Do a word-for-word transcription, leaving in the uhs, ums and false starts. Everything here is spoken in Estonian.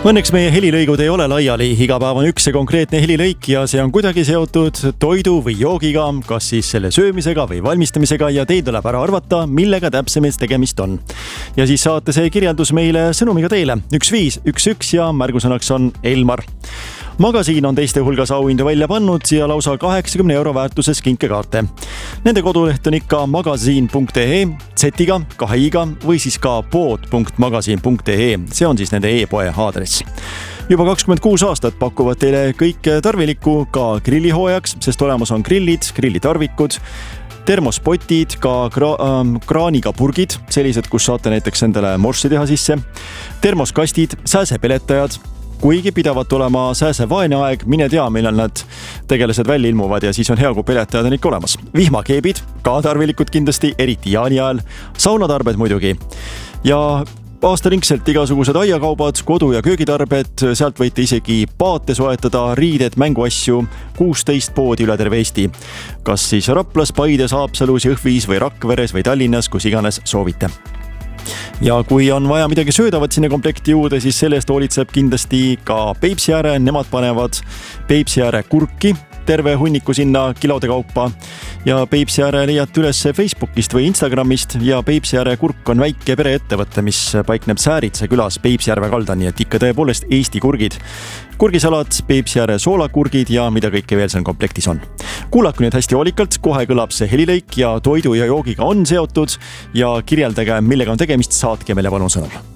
Õnneks meie helilõigud ei ole laiali, iga päev on üks ja konkreetne helilõik ja see on kuidagi seotud toidu või joogiga, kas siis selle söömisega või valmistamisega ja teil tuleb ära arvata, millega täpsemalt tegemist on. Ja siis saate see kirjeldus meile sõnumiga teile üks viis üks üks ja märgusõnaks on Elmar. Magasiin on teiste hulgas auhindu välja pannud ja lausa kaheksakümne euro väärtuses kinkekaarte. Nende koduleht on ikka magasiin punkt ee, Z-iga, kahe i-ga või siis ka pood punkt magasiin punkt ee. See on siis nende e-poe aadress. Juba kakskümmend kuus aastat pakuvad teile kõik tarvilikku ka grillihooajaks, sest olemas on grillid, grillitarvikud, termospotid, ka kra- ähm, kraaniga purgid, sellised, kus saate näiteks endale morssi teha sisse, termoskastid, sääsepeletajad, kuigi pidavat olema sääse vaene aeg, mine tea, millal nad tegelased välja ilmuvad ja siis on hea, kui peletajad on ikka olemas. Vihmakeebid, ka tarvilikud kindlasti, eriti jaani ajal, saunatarbed muidugi ja aastaringselt igasugused aiakaubad, kodu- ja köögitarbed, sealt võite isegi paate soetada, riided, mänguasju, kuusteist poodi üle terve Eesti. Kas siis Raplas, Paides, Haapsalus, Jõhvis või Rakveres või Tallinnas, kus iganes soovite. Ja kui on vaja midagi söödavat sinna komplekti juurde, siis sellest hoolitseb kindlasti ka Peipsiääre, nemad panevad Peipsiääre kurki, terve hunniku sinna kilode kaupa ja Peipsiääre leiate üles Facebookist või Instagramist ja Peipsiääre kurk on väike pereettevõte, mis paikneb Sääritsa külas Peipsiääre kalda, nii et ikka tõepoolest Eesti kurgid. Kurgisalat, Peipsiääre soolakurgid ja mida kõike veel seal komplektis on. Kuulake nüüd hästi hoolikalt, kohe kõlab see helilõik ja toidu ja joogiga on seotud ja kirjeldage, millega on tegemist, saatke meile palun sõnum.